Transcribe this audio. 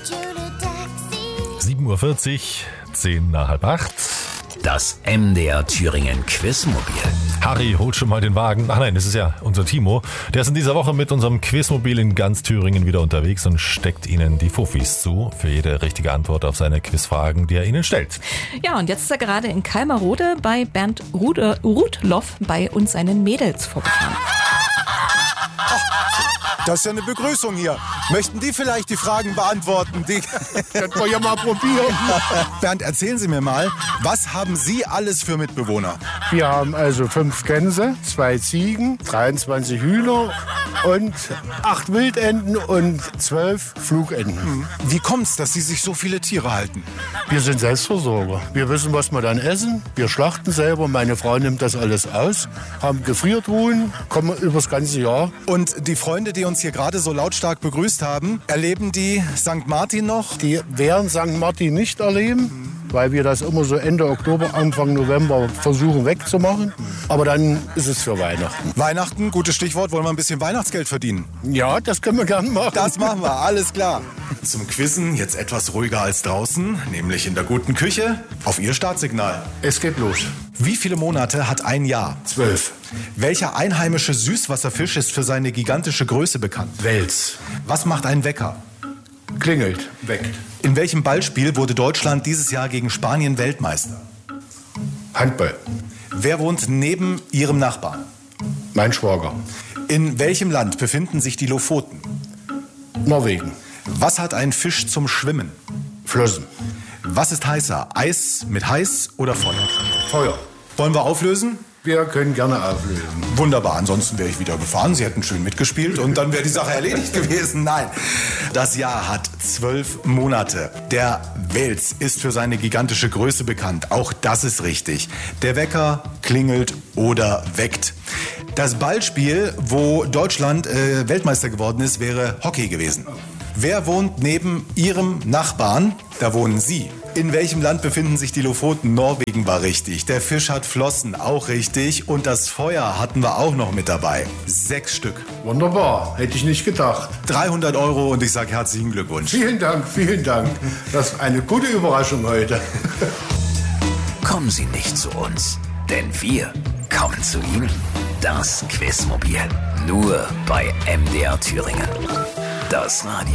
7:40 Uhr, 10 nach halb 8. Das MDR Thüringen Quizmobil. Harry holt schon mal den Wagen. Ach nein, das ist ja unser Timo. Der ist in dieser Woche mit unserem Quizmobil in ganz Thüringen wieder unterwegs und steckt Ihnen die Fuffis zu für jede richtige Antwort auf seine Quizfragen, die er Ihnen stellt. Ja, und jetzt ist er gerade in Kalmarode bei Bernd Rudloff bei uns seinen Mädels vorgefahren. Das ist ja eine Begrüßung hier. Möchten die vielleicht die Fragen beantworten? Die können wir ja mal probieren. Bernd, erzählen Sie mir mal, was haben Sie alles für Mitbewohner? Wir haben also 5 Gänse, 2 Ziegen, 23 Hühner und 8 Wildenten und 12 Flugenten. Wie kommt es, dass Sie sich so viele Tiere halten? Wir sind Selbstversorger. Wir wissen, was wir dann essen. Wir schlachten selber. Meine Frau nimmt das alles aus. Haben Gefriertruhen, kommen übers ganze Jahr. Und die Freunde, die uns hier gerade so lautstark begrüßt haben, erleben die St. Martin noch? Die werden St. Martin nicht erleben, weil wir das immer so Ende Oktober, Anfang November versuchen wegzumachen. Aber dann ist es für Weihnachten. Weihnachten, gutes Stichwort. Wollen wir ein bisschen Weihnachtsgeld verdienen? Ja, das können wir gerne machen. Das machen wir, alles klar. Zum Quizzen jetzt etwas ruhiger als draußen, nämlich in der guten Küche. Auf Ihr Startsignal. Es geht los. Wie viele Monate hat ein Jahr? 12. Welcher einheimische Süßwasserfisch ist für seine gigantische Größe bekannt? Wels. Was macht ein Wecker? Klingelt, weckt. In welchem Ballspiel wurde Deutschland dieses Jahr gegen Spanien Weltmeister? Handball. Wer wohnt neben Ihrem Nachbarn? Mein Schwager. In welchem Land befinden sich die Lofoten? Norwegen. Was hat ein Fisch zum Schwimmen? Flossen. Was ist heißer? Eis mit heiß oder Feuer? Feuer. Wollen wir auflösen? Wir können gerne auflösen. Wunderbar, ansonsten wäre ich wieder gefahren. Sie hätten schön mitgespielt und dann wäre die Sache erledigt gewesen. Nein, das Jahr hat 12 Monate. Der Wels ist für seine gigantische Größe bekannt. Auch das ist richtig. Der Wecker klingelt oder weckt. Das Ballspiel, wo Deutschland Weltmeister geworden ist, wäre Hockey gewesen. Wer wohnt neben Ihrem Nachbarn? Da wohnen Sie. In welchem Land befinden sich die Lofoten? Norwegen war richtig. Der Fisch hat Flossen, auch richtig. Und das Feuer hatten wir auch noch mit dabei. 6 Stück. Wunderbar, hätte ich nicht gedacht. 300 € und ich sage herzlichen Glückwunsch. Vielen Dank, vielen Dank. Das ist eine gute Überraschung heute. Kommen Sie nicht zu uns, denn wir kommen zu Ihnen. Das Quizmobil. Nur bei MDR Thüringen. Das Radio.